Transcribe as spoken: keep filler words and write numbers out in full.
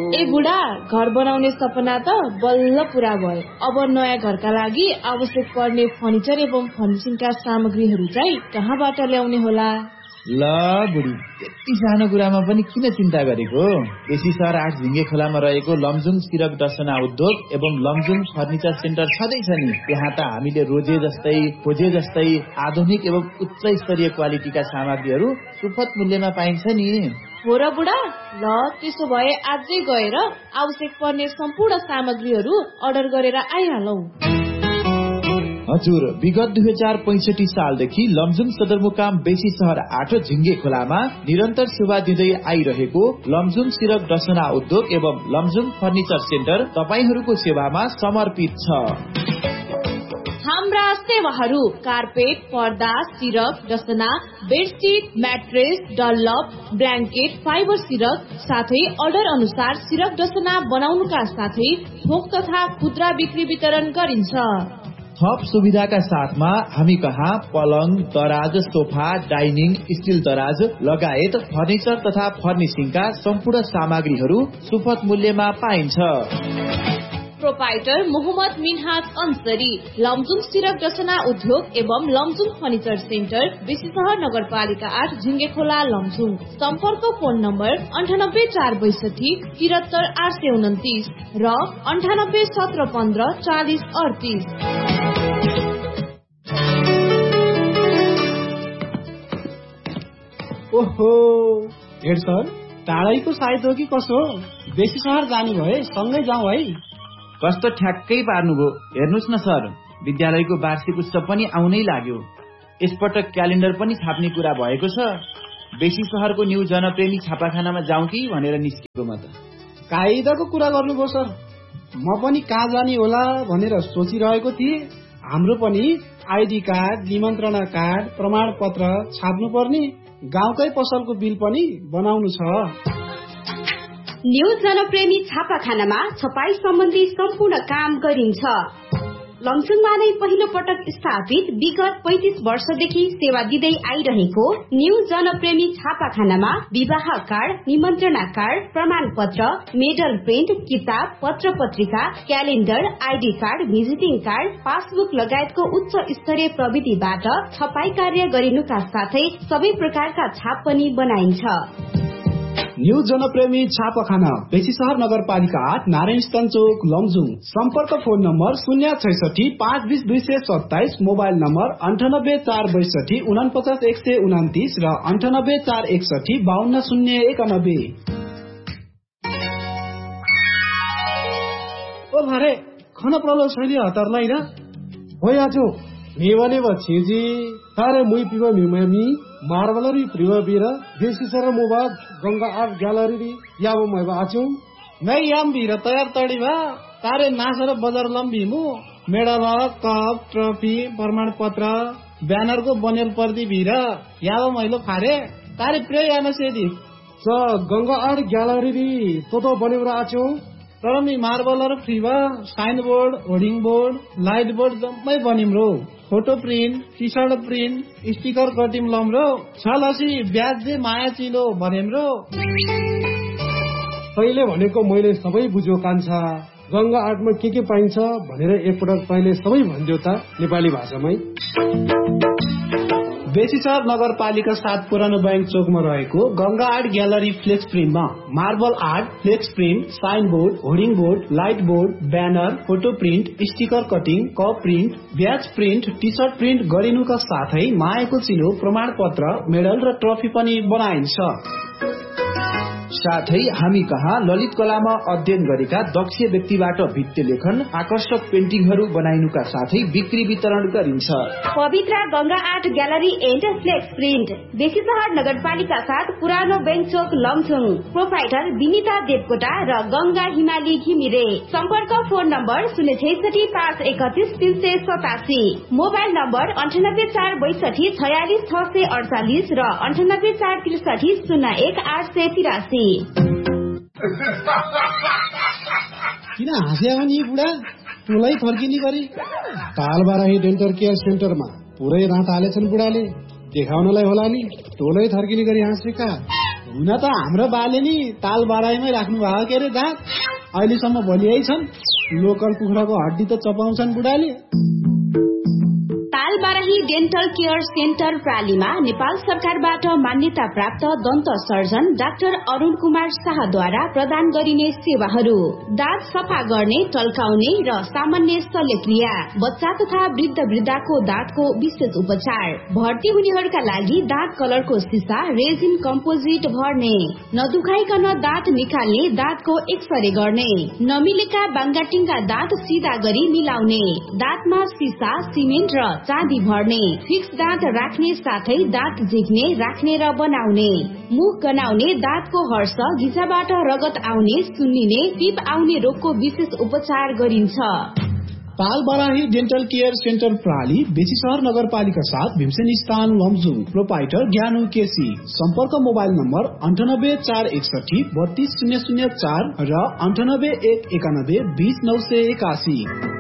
ए बुढा, घर बनाउने सपना त बल्ल पूरा भयो। अब नयाँ घरका लागि आवश्यक पर्ने फर्निचर एवं फर्निचिङका सामग्रीहरू चाहिँ कहाँबाट ल्याउने होला? ल बुढी, यति सानो कुरामा पनि किन चिन्ता गरेको? बेसी सहर आठ झिङ्गे खोलामा रहेको लमजुङ सिरक डसना उद्योग एवं लमजुङ फर्निचर सेन्टर छँदैछ नि। त्यहाँ त हामीले रोजे जस्तै खोजे जस्तै आधुनिक एवं उच्च स्तरीय क्वालिटीका सामग्रीहरू सुपथ मूल्यमा पाइन्छ नि। हो र बुढा, ल त्यसो भए आजै गएर आवश्यक पर्ने सम्पूर्ण सामग्रीहरू अर्डर गरेर आइहालौ। हजुर, विगत दुई हजार पैंसठी सालदेखि लमजुङ सदरमुकाम बेसी सहर आठ झिङ्गे खोलामा निरन्तर सेवा दिँदै आइरहेको लमजुङ सिरक डसना उद्योग एवं लमजुङ फर्निचर सेन्टर तपाईहरूको सेवामा समर्पित छ। हाम्रा सेवाहरू कार्पेट, पर्दा, सिरक डसना, bedsheet, mattress, Dunlop, blanket, fibre सिरक साथै अर्डर अनुसार सिरक डसना बनाउनुका साथै थोक तथा खुद्रा बिक्री वितरण गरिन्छ। थप सुविधाका साथमा हामी कहाँ पलङ, दराज, सोफा, डाइनिङ, स्टिल दराज लगायत फर्निचर तथा फर्निशिङका सम्पूर्ण सामग्रीहरू सुपथ मूल्यमा पाइन्छ। प्रोपाइटर मोहम्मद मिनहाज अंसरी, लमजुङ सिरक डसना उद्योग एवं लमजुङ फर्निचर सेन्टर, बेसी सहर नगरपालिका आठ झिङ्गे खोला लमजुङ। सम्पर्क फोन नम्बर अन्ठानब्बे चार बैसठी तिहत्तर आठ सय उन्तिस र अन्ठानब्बे सत्र पन्ध्र चालिस अडतिस। ओहो हेड सर, टाढैको साइत हो कि कसो? बेसी सहर जानु भए सँगै जाउँ है। कस्तो ठ्याक्कै पार्नुभयो। हेर्नुहोस् न सर, विद्यालयको वार्षिक उत्सव पनि आउनै लाग्यो। यसपटक क्यालेन्डर पनि छाप्ने कुरा भएको छ। बेसी सहरको न्यू जनप्रेमी छापाखानामा जाउँ कि भनेर निस्केको म त। कायदाको कुरा गर्नुभयो सर, म पनि कहाँ जाने होला भनेर सोचिरहेको थिएँ। हाम्रो पनि आइडी कार्ड, निमन्त्रणा कार्ड, प्रमाण पत्र छाप्नु पर्ने, गाउँकै पसलको बिल पनि बनाउनु छ। न्यू जनप्रेमी छापाखानामा छपाई सम्बन्धी सम्पूर्ण काम गरिन्छ। लमजुङमा नै पहिलो पटक स्थापित विगत पैंतिस वर्षदेखि सेवा दिँदै आइरहेको न्यू जनप्रेमी छापाखानामा विवाह कार्ड, निमन्त्रणा कार्ड, प्रमाण पत्र, मेडल प्रिन्ट, किताब, पत्र पत्रिका, calendar, ID card, visiting card, passbook लगायतको उच्च स्तरीय प्रविधिबाट छपाई कार्य गरिनुका साथै सबै प्रकारका छाप पनि बनाइन्छ। न्यू जनप्रेमी छापाखाना, बेसी सहर नगरपालिका आठ, नारायण स्थान चोक, लमजुङ। सम्पर्क फोन नम्बर शून्य छैसठी पाँच बिस दुई सय सत्ताइस, मोबाइल नम्बर अन्ठानब्बे चार बैसठी उनपचास एक सय उन्तिस र अन्ठानब्बे चार एकसठी बाहन्न शून्य एकानब्बे। ओ भरे खन प्रलो शैली हतारलाई र हो आज मेवाने बछिजी तारे मुई पिवा मिमी मार्बलरी प्रिवबीरा बेसी सर मोबाद गंगा आर्ट ग्यालरी याव मैबा आचु मैं याम बीरा तयार तडीबा तारे नासर बजार लम्बीमु मेडल, कप, ट्रफी, प्रमाण पत्र, ब्यानर को बनेल पर्दी बीरा याव मैलो फारे तारे प्रे याना सेदी स गंगा आर्ट ग्यालरी तो तो बनेबरा आचु तरमी मार्बलर फ्रीबा sign board, hoarding board, light board जम्मै बनिमरो। Photo print, T short print, sticker cutting लम्रो छलसी ब्याज दे माया चिलो भनेम्रो। तैले भनेको मैले सबै बुझ्यो कान्छा। गंगा आर्टमा के के पाइन्छ भनेर एकपटक तैले सबै भन्दियो त नेपाली भाषामै। बेसी सहर नगरपालिका सात पुरानो बैंक चोकमा रहेको Ganga art gallery flex प्रिन्टमा marble art, flex print, sign board, hoarding board, light board, banner, photo print, sticker cutting, cup print, ब्याज प्रिन्ट, टी सर्ट प्रिन्ट गरिनुका साथै मायाको चिलो, प्रमाण पत्र, मेडल र ट्रफी पनि बनाइन्छ। साथै हामी कहाँ ललित कलामा अध्ययन गरेका दक्ष व्यक्तिबाट भित्ति लेखन, आकर्षक पेन्टिङहरू बनाइनुका साथै बिक्री वितरण गरिन्छ। पवित्र Ganga art gallery and flex print, बेसी सहर नगरपालिका साथ पुरानो बैंक चोक लमजुङ। प्रोपाइटर विनिता देवकोटा र गंगा हिमाली घिमिरे। सम्पर्क फोन नम्बर शून्य छैसठी पाँच एकतिस तीन सय सतासी, मोबाइल नम्बर अन्ठानब्बे चार बैसठी छयालिस छ सय अडचालिस र अन्ठानब्बे चार त्रिसठी शून्य एक आठ सय तिरासी। किन हाँस्या हो नि बुढा? टोलै फर्किने गरी तालबाराही डेन्टल केयर सेन्टरमा पुरै रात हालेछन् बुढाले। देखाउनलाई होला नि टोलै थर्किने गरी हाँसेका। हुन त हाम्रो बाले नि ताल बाराईमै राख्नु भएको के अरे दाँत अहिलेसम्म भलियै छन्। लोकल कुखुराको हड्डी त चपाउँछन् बुढाले। तालबाराही डेन्टल केयर सेन्टर प्रालीमा नेपाल सरकारबाट मान्यता प्राप्त दन्त सर्जन डाक्टर अरुण कुमार शाहद्वारा प्रदान गरिने सेवाहरू दाँत सफा गर्ने, टल्काउने र सामान्य शल्यक्रिया, बच्चा तथा वृद्ध वृद्धाको दाँतको विशेष उपचार, भर्ती हुनेहरूका लागि दाँत कलरको सिसा रेजिन कम्पोजिट भर्ने, नदुखाइकन दाँत निकाल्ने, दाँतको एक्सरे गर्ने, नमिलेका बाङ्गाटिङका दाँत सिधा गरी मिलाउने, दाँतमा सिसा, सिमेन्ट र चाँदी भर्ने, फिक्स दाँत राख्ने साथै दाँत झिक्ने, राख्ने र बनाउने, मुख गनाउने, दाँतको हर्ष, घिचाबाट रगत आउने, सुन्निने, टिप आउने रोगको विशेष उपचार गरिन्छ। तालबाराही डेन्टल केयर सेन्टर प्राली बेसीसहर नगरपालिका साथ भीमसेन स्थान लमजुङ। प्रोपाइटर ज्ञानु केसी। सम्पर्क मोबाइल नम्बर अन्ठानब्बे चार एकसठी बत्तीस शून्य शून्य चार र अन्ठानब्बे एक एकानब्बे बीस नौ सय एकासी।